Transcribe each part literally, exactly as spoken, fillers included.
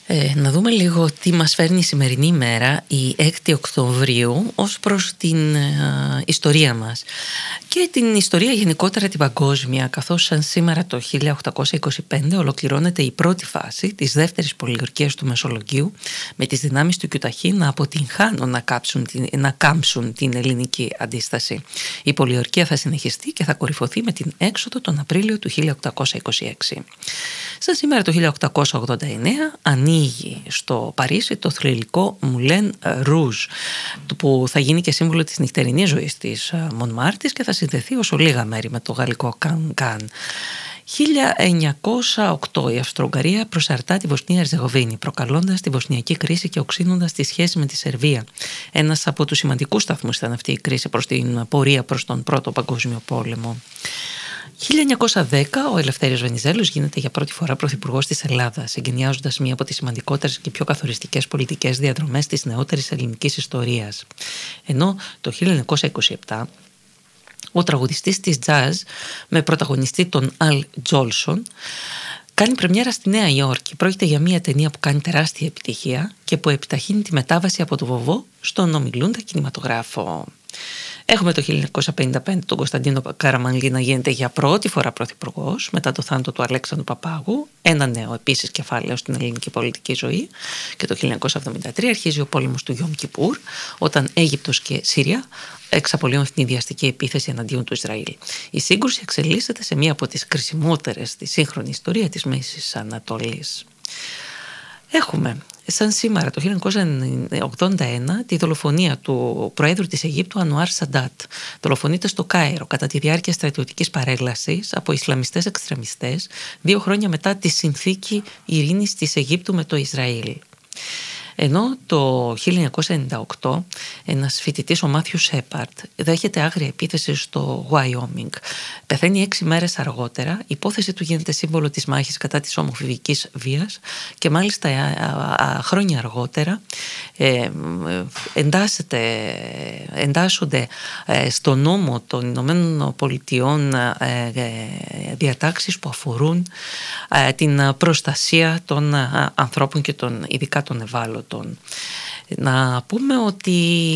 Ε, να δούμε λίγο τι μας φέρνει η σημερινή ημέρα, η έκτη Οκτωβρίου, ως προς την ε, ιστορία μας και την ιστορία γενικότερα την παγκόσμια, καθώς σαν σήμερα το χίλια οκτακόσια είκοσι πέντε ολοκληρώνεται η πρώτη φάση της δεύτερης πολιορκίας του Μεσολογγίου, με τις δυνάμεις του Κιουταχή να αποτυγχάνουν να, κάψουν, να κάμψουν την ελληνική αντίσταση. Η πολιορκία θα συνεχιστεί και θα κορυφωθεί με την έξοδο τον Απρίλιο του χίλια οκτακόσια είκοσι έξι. Σαν σήμερα το χίλια οκτακόσια ογδόντα εννέα ανοίγει στο Παρίσι το θρυλικό Moulin Rouge, που θα γίνει και σύμβολο της νυχτερινής ζωής της Μονμάρτης και θα συνδεθεί όσο λίγα μέρη με το γαλλικό Κανκάν. χίλια εννιακόσια οκτώ η Αυστρο-Ουγγαρία προσαρτά τη Βοσνία Ερζεγοβίνη, προκαλώντας τη βοσνιακή κρίση και οξύνοντας τη σχέση με τη Σερβία. Ένας από τους σημαντικούς σταθμούς ήταν αυτή η κρίση προς την πορεία προς τον Πρώτο Παγκόσμιο Πόλεμο. χίλια εννιακόσια δέκα ο Ελευθέριος Βενιζέλος γίνεται για πρώτη φορά πρωθυπουργός της Ελλάδας, εγκαινιάζοντας μία από τις σημαντικότερες και πιο καθοριστικές πολιτικές διαδρομές της νεότερης ελληνικής ιστορίας. Ενώ το χίλια εννιακόσια είκοσι επτά ο τραγουδιστής της jazz με πρωταγωνιστή τον Αλ Τζόλσον κάνει πρεμιέρα στη Νέα Υόρκη. Πρόκειται για μια ταινία που κάνει τεράστια επιτυχία και που επιταχύνει τη μετάβαση από το βοβό στον ομιλούντα κινηματογράφο. Έχουμε το χίλια εννιακόσια πενήντα πέντε τον Κωνσταντίνο Καραμανλή να γίνεται για πρώτη φορά πρωθυπουργός μετά το θάνατο του Αλέξανδρου Παπάγου, ένα νέο επίσης κεφάλαιο στην ελληνική πολιτική ζωή. Και το χίλια εννιακόσια εβδομήντα τρία αρχίζει ο πόλεμος του Γιόμ Κιπούρ, όταν Αίγυπτος και Συρία εξαπολύουν την ιδιαστική επίθεση εναντίον του Ισραήλ. Η σύγκρουση εξελίσσεται σε μία από τις κρισιμότερες στη σύγχρονη ιστορία της Μέσης Ανατολής. Έχουμε σαν σήμερα το χίλια εννιακόσια ογδόντα ένα τη δολοφονία του Προέδρου της Αιγύπτου Ανουάρ Σαντάτ. Δολοφονείται στο Κάιρο κατά τη διάρκεια στρατιωτικής παρέλασης από Ισλαμιστές εξτρεμιστές, δύο χρόνια μετά τη συνθήκη ειρήνης της Αιγύπτου με το Ισραήλ. Ενώ το χίλια εννιακόσια ενενήντα οκτώ ένας φοιτητής, ο Μάθιου Σέπαρτ, δέχεται άγρια επίθεση στο Γουαϊόμινγκ. Πεθαίνει έξι μέρες αργότερα, η υπόθεση του γίνεται σύμβολο της μάχης κατά της ομοφυλικής βίας και μάλιστα χρόνια αργότερα ε, εντάσσεται, εντάσσονται στο νόμο των Ηνωμένων Πολιτειών ε, διατάξεις που αφορούν ε, την προστασία των ανθρώπων και των, ειδικά των ευάλωτων. Να πούμε ότι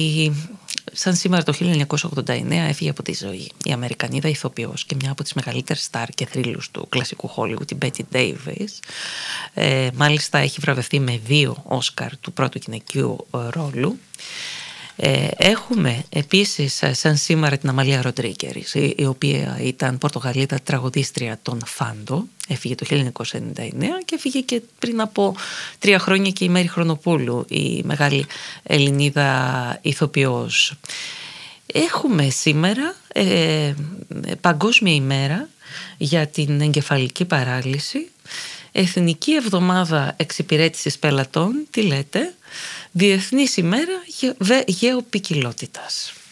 σαν σήμερα το χίλια εννιακόσια ογδόντα εννέα έφυγε από τη ζωή η Αμερικανίδα ηθοποιός και μια από τις μεγαλύτερες στάρ και θρύλους του κλασικού Hollywood, την Μπέτι Ντέιβις. Ε, μάλιστα έχει βραβευτεί με δύο Όσκαρ του πρώτου γυναικείου ρόλου. Ε, έχουμε επίσης σαν σήμερα την Αμαλία Ροντρίγκερ, η οποία ήταν Πορτογαλίδα τραγουδίστρια των Φάντο. Έφυγε το χίλια εννιακόσια ενενήντα εννέα και έφυγε και πριν από τρία χρόνια και η Μέρη Χρονοπούλου, η μεγάλη Ελληνίδα ηθοποιός. Έχουμε σήμερα ε, παγκόσμια ημέρα για την εγκεφαλική παράλυση, Εθνική Εβδομάδα Εξυπηρέτησης Πελατών, τι λέτε, Διεθνής ημέρα γεωπικιλότητας.